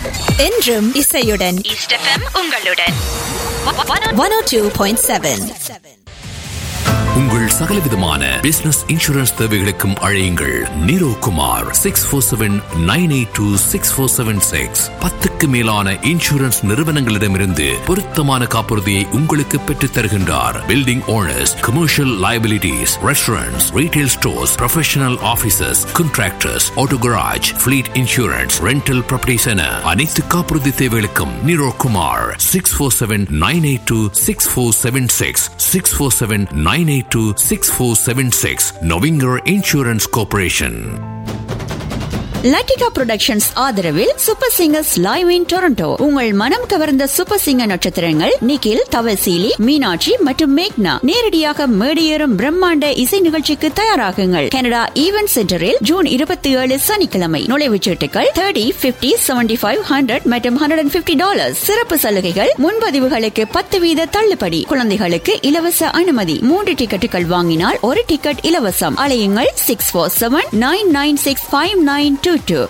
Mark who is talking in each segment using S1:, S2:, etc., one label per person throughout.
S1: என்றும் இசையுடன்
S2: east FM உங்களுடன்
S1: 102.7.
S3: உங்கள் சகலவிதமான பிசினஸ் இன்சூரன்ஸ் தேவைகளுக்கும் அழையுங்கள் நீரோ குமார் 647-982-6476. 10க்கு மேலான இன்சூரன்ஸ் நிறுவனங்களிடமிருந்து பொருத்தமான காப்புறுதியை உங்களுக்கு பெற்றுத் தருகின்றார். Building owners, commercial liabilities, restaurants, retail stores, professional offices, contractors, auto garage, fleet insurance, rental properties என அனைத்து காப்புறுதி தேவைகளுக்கும் நீரோ Kumar 647-982-6476. 647-982-6476. Novinger Insurance Corporation.
S4: Latika productions ஆதரவில் super singers live in Toronto. உங்கள் மனம் கவர்ந்த சூப்பர் சிங்கர் நட்சத்திரங்கள் நிகில், தவசீலி, மீனாட்சி மற்றும் மேக்னா நேரடியாக மேடியேறும் பிரம்மாண்ட இசை நிகழ்ச்சிக்கு தயாராகுங்கள். கனடா ஈவென்ட் சென்டரில் ஜூன் 27 சனிக்கிழமை. நுழைவுச் சீட்டுகள் $30, $50, $75, $100 மற்றும் $150. சிறப்பு சலுகைகள், முன்பதிவுகளுக்கு 10% தள்ளுபடி. குழந்தைகளுக்கு இலவச அனுமதி. 3 டிக்கெட்டுகள் வாங்கினால் 1 டிக்கெட் இலவசம். அலையுங்கள் 647-996-5922.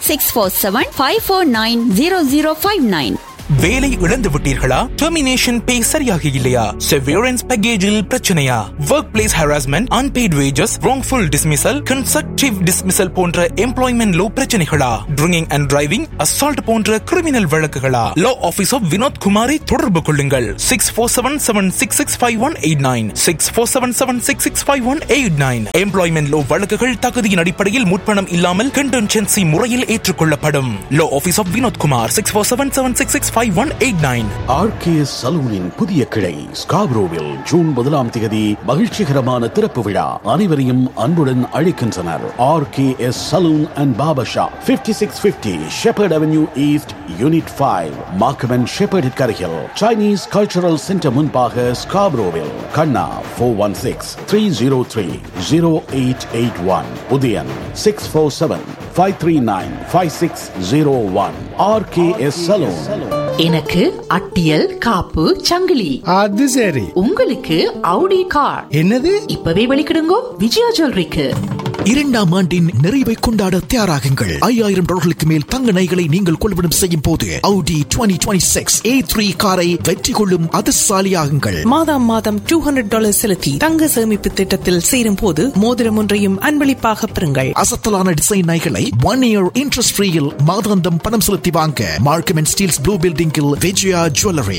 S4: 647-549-0059.
S5: வேலை இழந்து விட்டீர்களா? டெர்மினேஷன் பே சரியாக இல்லையா? செவரன்ஸ் பேக்கேஜில் பிரச்சனையா? Work place harassment, unpaid wages, wrongful dismissal, constructive dismissal போன்ற employment low பிரச்சனைகளா? Drinking and driving, assault போன்ற criminal வழக்குகளா? Law office of Vinod குமாரை தொடர்பு கொள்ளுங்கள். 647-766-5189. 647-766-5189. எம்ப்ளாய்மெண்ட் லோ வழக்குகள் தகுதியின் அடிப்படையில் முற்பணம் இல்லாமல் கண்டென்சென்சி முறையில் ஏற்றுக்கொள்ளப்படும். லா office of Vinod Kumar 647-766-5189.
S6: RKS சலூனின் புதிய கிளை ஸ்காப்ரோவில் ஜூன் 1 மகிழ்ச்சிகரமான திறப்பு விழா. அனைவரையும் அன்புடன் அழைக்கின்றனர். RKS salon and barber shop, 5650 shepherd avenue east, unit 5, Markham and shepherd கரையில். சைனீஸ் கல்ச்சரல் சென்டர் முன்பாக ஸ்காப்ரோவில். கண்ணா 416-303-0881. உதயன் 647-539-5601. RKS salon.
S7: எனக்கு அட்டியல், காப்பு, சங்கிலி.
S8: அது சரி.
S7: உங்களுக்கு அவுடி கார்.
S8: என்னது?
S7: இப்பவே வெளிக்கிடுங்கோ விஜயா ஜுவல்லரிக்கு.
S9: 2ஆம் ஆண்டின் நிறைவை கொண்டாட தயாராகுங்கள். $5000 மேல் தங்க நகைகளை நீங்கள் கொள்வனம் செய்யும் போது Audi 2026 A3 காரை வெற்றி கொள்ளும் அதிர்ஷ்டசாலியாகுங்கள்.
S10: மாதம் $200 செலுத்தி தங்க சேமிப்பு திட்டத்தில் சேரும் போது மோதிரம் ஒன்றையும் அன்பளிப்பாக பெறுங்கள்.
S9: அசத்தலான டிசைன் நகைகளை 1 year interest ஃப்ரீயில் மாதாந்தம் பணம் செலுத்தி வாங்க மார்க்கம் அண்ட் ஸ்டீல்ஸ் ப்ளூ பில்டிங்கில் விஜயா ஜுவல்லரி.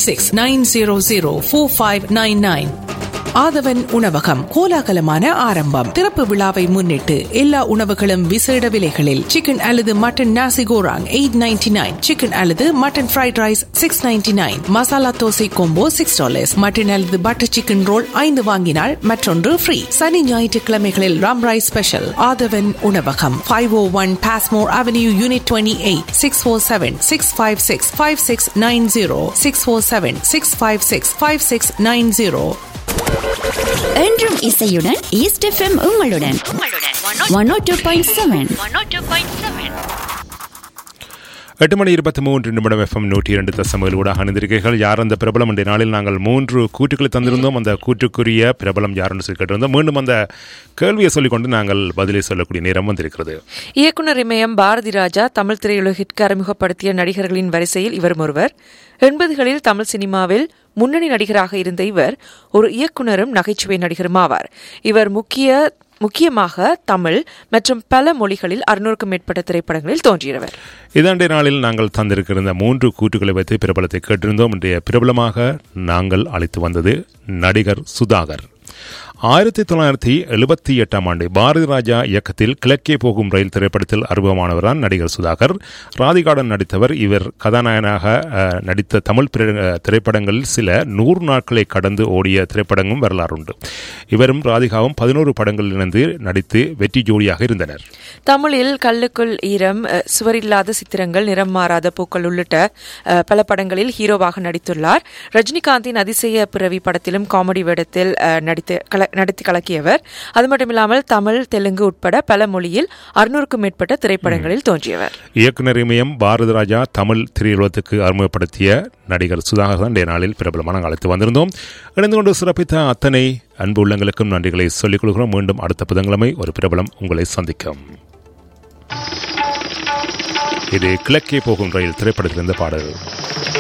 S10: 416-900-4599. ஆதவன் உணவகம் கோலாகலமான ஆரம்பம். திறப்பு விழாவை முன்னிட்டு எல்லா உணவுகளும் விசேட விலைகளில். சிக்கன் அல்லது மட்டன் நாசி கோராங் $8.99. சிக்கன் அல்லது mutton fried rice $6.99. Masala dosa combo $6. Mutton அல்லது பட்டர் சிக்கன் ரோல் 5 வாங்கினால் மற்றொன்று ஃப்ரீ. சனி ஞாயிற்றுக்கிழமைகளில் ராம் ரைஸ் ஸ்பெஷல். ஆதவன் உணவகம் 501 பாஸ்மோர் அவென்யூ யூனிட் 28. 647-656-5690. 647-656-5690.
S4: என்றும் இசையுடன் ஈஸ்ட் எஃப்எம் உங்களுடன் 102.7.
S11: 8 மணி 23 நிமிடம் FM 102.7 ஊடாக அணிந்திருக்கிறீர்கள். யார் அந்த பிரபலம் என்ற நாளில் நாங்கள் 3 கூற்றுக்களை தந்திருந்தோம். அந்த கூற்றுக்குரிய பிரபலம் யாருன்னு சொல்லி கேட்டிருந்தோம். மீண்டும் அந்த கேள்வியை சொல்லிக்கொண்டு நாங்கள் பதிலை சொல்லக்கூடிய நேரம் வந்திருக்கிறது.
S12: இயக்குனர் இமயம் பாரதி ராஜா தமிழ் திரையுலகிற்கு அறிமுகப்படுத்திய நடிகர்களின் வரிசையில் இவரும் ஒருவர். 80களில் தமிழ் சினிமாவில் முன்னணி நடிகராக இருந்த இவர் ஒரு இயக்குனரும் நகைச்சுவை நடிகரும் ஆவார். இவர் முக்கியமாக தமிழ் மற்றும் பல மொழிகளில் 600க்கும் மேற்பட்ட திரைப்படங்களில் தோன்றியவர்.
S11: இதாண்டே நாளில் நாங்கள் தந்திருக்கிற 3 கூற்றுகளை வைத்து பிரபலத்தை கேட்டிருந்தோம். இன்றைய பிரபலமாக நாங்கள் அழைத்து வந்தது நடிகர் சுதாகர். 1978ஆம் ஆண்டு பாரதி ராஜா இயக்கத்தில் கிழக்கே போகும் ரயில் திரைப்படத்தில் அறிமுகமானவர்தான் நடிகர் சுதாகர். ராதிகாவுடன் நடித்தவர். இவர் கதாநாயகனாக நடித்த தமிழ் திரைப்படங்களில் சில 100 நாட்களை கடந்து ஓடிய திரைப்படங்களும் வரலாறு உண்டு. இவரும் ராதிகாவும் 11 படங்களில் இணைந்து நடித்து வெற்றி ஜோடியாக இருந்தனர்.
S12: தமிழில் கல்லுக்குள் ஈரம், சுவரில்லாத சித்திரங்கள், நிறம் மாறாத பூக்கள் உள்ளிட்ட பல படங்களில் ஹீரோவாக நடித்துள்ளார். ரஜினிகாந்தின் அதிசய பிறவி படத்திலும் காமெடி வேடத்தில் நடத்தி கலக்கியவர். அது மட்டுமில்லாமல் தமிழ், தெலுங்கு உட்பட பல மொழியில் 600க்கும் மேற்பட்ட திரைப்படங்களில் தோன்றியவர்.
S11: இயக்குனர் இமயம் பாரதி ராஜா தமிழ் திரையுலகத்துக்கு அறிமுகப்படுத்திய நடிகர் சுதாகர் தான் நாளில் பிரபலமான அழைத்து வந்திருந்தோம். இணைந்து கொண்டு சிறப்பித்த அத்தனை அன்பு உள்ளங்களுக்கும் நன்றிகளை சொல்லிக் கொள்கிறோம். மீண்டும் அடுத்த புதன்கிழமை ஒரு பிரபலம் உங்களை சந்திக்கும். இது கிழக்கே போகும் ரயில் திரைப்படத்திலிருந்த பாடல்.